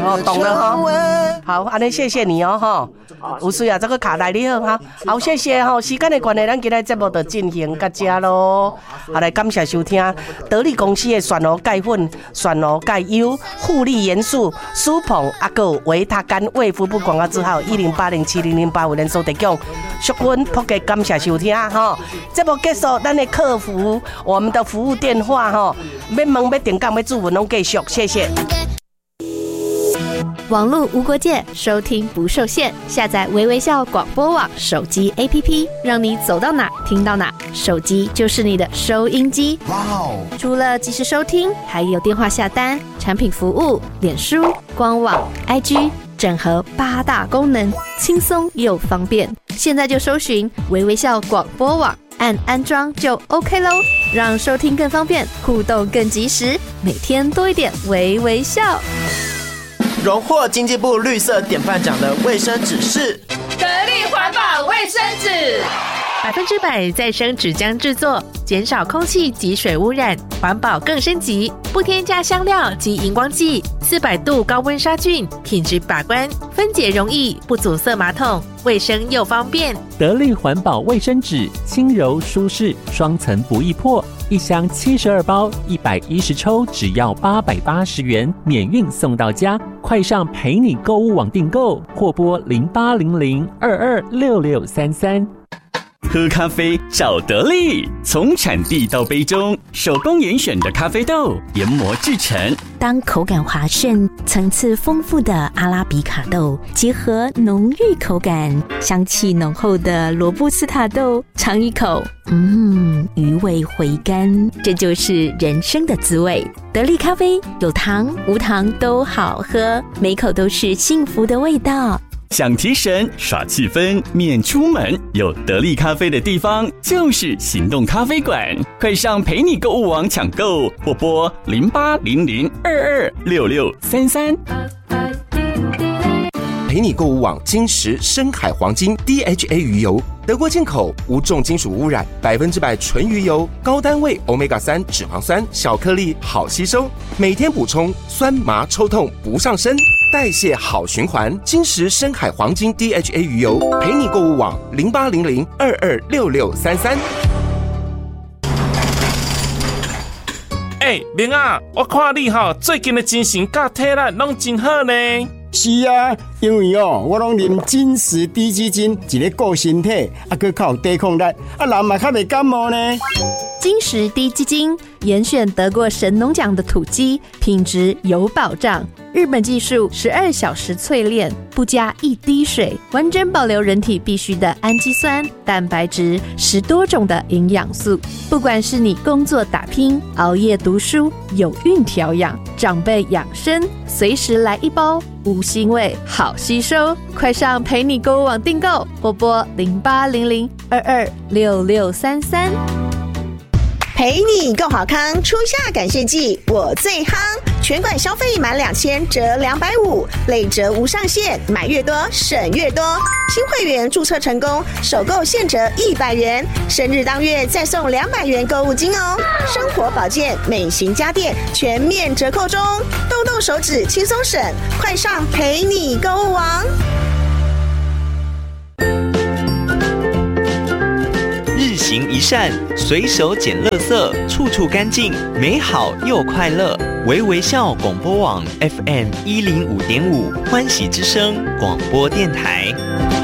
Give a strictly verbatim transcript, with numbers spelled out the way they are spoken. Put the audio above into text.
哦，懂了哈。好，安尼谢谢你哦哈。有需要这个卡带你好哈。好，谢谢哈。时间的关系，咱今日节目就进行到这咯。好，来感谢收听得力公司的旋螺钙粉、旋螺钙优、护力元素、舒鹏阿个维他甘卫福部广告字号一零八零七零零八五连锁提供。淑芬普给感谢收听哈。节目结束，咱的客服我们的服务电话哈，要问要订购要注文拢继续，谢谢。 网络无国界，收听不受限。下载微微笑广播网手机 A P P， 让你走到哪听到哪，手机就是你的收音机。哇哦！除了即时收听，还有电话下单、产品服务、脸书、官网、I G， 整合八大功能，轻松又方便。现在就搜寻微微笑广播网，按安装就 OK 咯，让收听更方便，互动更及时，每天多一点微微笑。 荣获经济部绿色典范奖的卫生纸是得力环保卫生纸， 百分之百再生纸浆制作，减少空气及水污染，环保更升级，不添加香料及荧光剂，四百度高温杀菌，品质把关，分解容易，不阻塞马桶，卫生又方便。 得力环保卫生纸，轻柔舒适，双层不易破。一箱七十二包，一百一十抽，只要八百八十元，免运送到家。快上陪你购物网订购，或拨零八零零二二六六三三。 喝咖啡找得力，从产地到杯中，手工严选的咖啡豆研磨制成。 当口感滑顺、层次丰富的阿拉比卡豆结合浓郁口感、香气浓厚的罗布斯塔豆，尝一口，嗯，余味回甘，这就是人生的滋味。得力咖啡有糖无糖都好喝，每口都是幸福的味道。 想提神耍气氛免出门，有得力咖啡的地方就是行动咖啡馆。快上陪你购物网抢购，或拨零八零零二二六六三三。 陪你购物网金石深海黄金 D H A 鱼油，德国进口，无重金属污染，百分之百纯鱼油，高单位 欧米伽三 脂肪酸，小颗粒好吸收，每天补充，酸麻抽痛不上身，代谢好循环。金石深海黄金 D H A 鱼油，陪你购物网零八零零二二六六三三。 哎，明啊，我看你哈最近的精神甲体力拢真好呢。 是啊，因为哦，我拢啉金石低基金，一个顾身体，啊，佮较有抵抗力，啊，人嘛较袂感冒呢。 金石低基金严选得过神农奖的土鸡，品质有保障。日本技术十二小时淬炼，不加一滴水，完整保留人体必需的氨基酸、蛋白质，十多种的营养素。不管是你工作打拼、熬夜读书、有孕调养、长辈养生，随时来一包，无腥味，好吸收。快上陪你购物网订购，或拨零八零零二二六六三三。 陪你购好康，初夏感谢季我最夯，全馆消费满两千折两百五，累折无上限，买越多省越多。新会员注册成功，首购现折一百元，生日当月再送两百元购物金哦。生活保健、美型家电全面折扣中，动动手指轻松省，快上陪你购物网。 日行一善，随手捡垃圾，处处干净，美好又快乐。微微笑广播网 F M 一零五点五，欢喜之声广播电台。